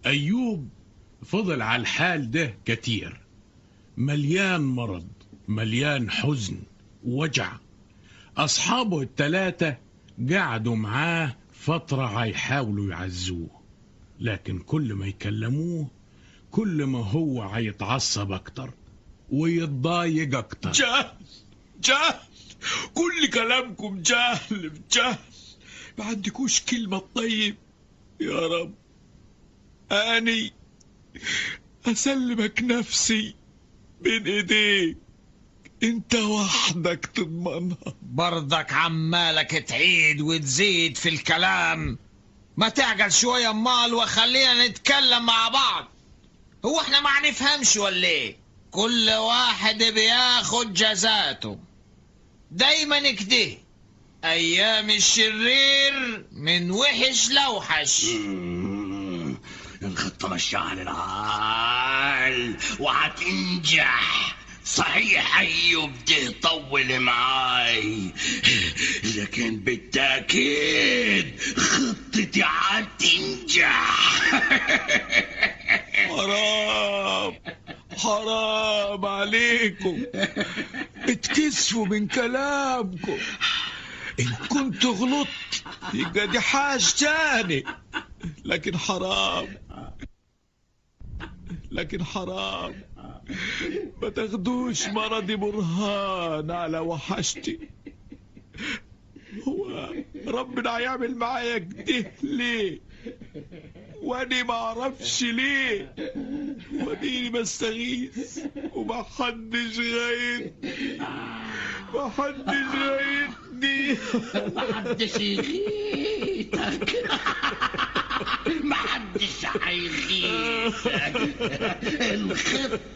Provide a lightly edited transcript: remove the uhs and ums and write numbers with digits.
أيوب فضل على الحال ده كتير، مليان مرض، مليان حزن ووجع. أصحابه التلاتة قعدوا معاه فترة هيحاولوا يعزوه، لكن كل ما يكلموه كل ما هو هيتعصب أكتر ويتضايق أكتر. جهل جهل، كل كلامكم جهل في جهل، ما عندكوش كلمة طيب. يا رب أني أسلمك نفسي بين إيديك، أنت وحدك تضمنها. برضك عمالك تعيد وتزيد في الكلام، ما تعقل شوية مال وخلينا نتكلم مع بعض. هو احنا ما نفهمش ولا ايه؟ كل واحد بياخد جزاته دايما كده. ايام الشرير من وحش لوحش. الخطة ماشية على العال وهتنجح صحيح. أيوب ده طول معاي، لكن بالتأكيد خطتي هتنجح. حرام حرام عليكم، اتكسفوا من كلامكم. إن كنت غلطت يبقى دي حاجة تاني، لكن حرام ما تاخدوش مرضي برهان على وحشتي. هو ربنا هيعمل معايا كده ليه؟ واني ما اعرفش ليه، وديني بستغيث ومحدش غايتني، محدش يغيتك. محدش هيغيتك. الخطة